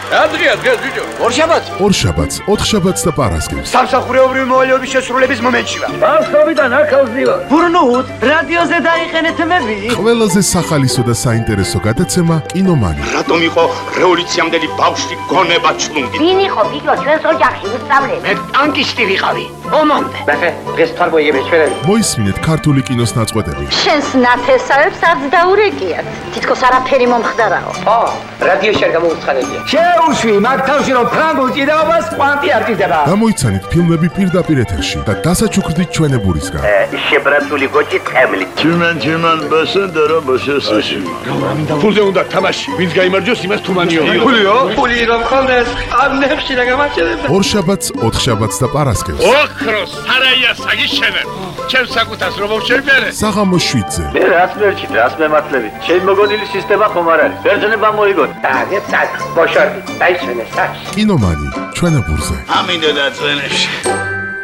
დღეა ბიჭო. ორშაბათს, ოთხშაბათს და პარასკევს. სამსახურეობრივი მოვალეობის შესრულების მომენტში ვარ. ბავშვობიდან აქავს ვარ. ბურნუთ, რადიოზე დაიხენეთ მები. ყველაზე სახალისო და საინტერესო გადაცემა კინომანი. რატომ იყო რევოლუციამდელი ბავშვი გონება ჩლუნგი? ვინ იყო ბიჭო ჩვენს ოჯახში უსწავლე? მე ტანკისტი ვიყავი. ომამდე. ბახე, დღეს თვარ მოიგებს ჩვენები. მოისმინეთ ქართული კინოს ნაწყვეტები. შენს ნათესავებს არც დაურეკიათ. თითქოს არაფერი მომხდარაო. რადიოში არ გამოუცხადებია. შეუშვი მაგ თავში რომ ფრანგულ ჭიდაობას კვანტი არ ჭირდება. გამოიცანით ფილმები პირდაპირ ეთერში და დასაჩუქრდით ჩვენებურისგან. შებრაცული გოჭი წემლი. Чиман басендера басესაში. ფულზე უნდა თამაში. ვინც გაიმარჯვოს იმას თუმანიო. ფული რომ ხონდეს, ამნებში და გამარჯვება. ორშაბათს, ოთხშაბათს და პარასკევს. ოქროს სარაია საგიშენე. ჩემს საკუთას რომ მოვშენებერე. საღამოს 7-ზე. მე რას მერჩით, რას მემართლებით? ჩემი მოგონილი სისტემა ხომ არ არის. ბერძნება მოიგოთ. დაგეცად, ბოშორდი, დაიჩვენე საჩ. კინომანი ჩვენებურზე. ამინდა და წვენებში.